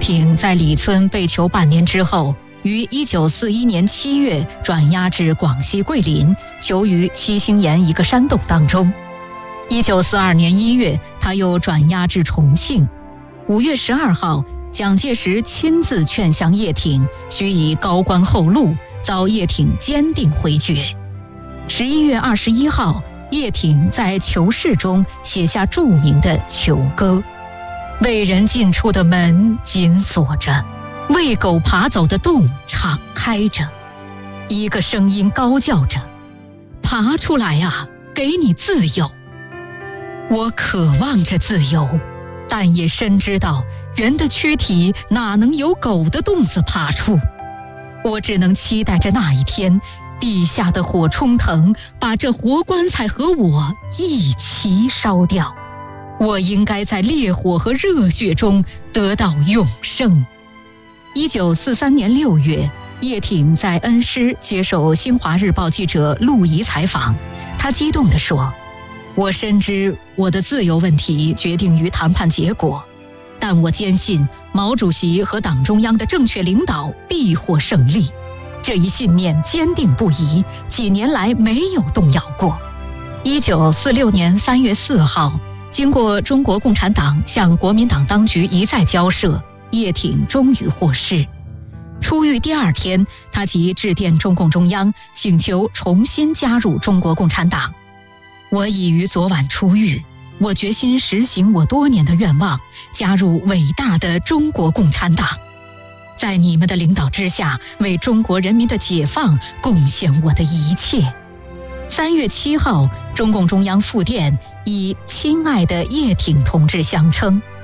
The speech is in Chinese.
挺在李村被囚半年之后，于1941年7月转押至广西桂林，囚于七星岩一个山洞当中。1942年1月，他又转押至重庆。5月12号，蒋介石亲自劝降叶挺，许以高官厚禄，遭叶挺坚定回绝。11月21号，叶挺在囚室中写下著名的囚歌：为人进出的门紧锁着，为狗爬走的洞敞开着，一个声音高叫着：爬出来啊，给你自由。我渴望着自由，但也深知道人的躯体哪能由狗的洞子爬出。我只能期待着那一天，地下的火冲腾，把这活棺材和我一起烧掉。我应该在烈火和热血中得到永生。1943年6月，叶挺在恩施接受《新华日报》记者陆怡采访，他激动地说：我深知我的自由问题决定于谈判结果，但我坚信毛主席和党中央的正确领导必获胜利。这一信念坚定不移，几年来没有动摇过。1946年3月4号，经过中国共产党向国民党当局一再交涉，叶挺终于获释。出狱第2天，他即致电中共中央，请求重新加入中国共产党。我已于昨晚出狱，我决心实行我多年的愿望，加入伟大的中国共产党，在你们的领导之下，为中国人民的解放贡献我的一切。3月7号，中共中央复电以亲爱的叶挺同志相称，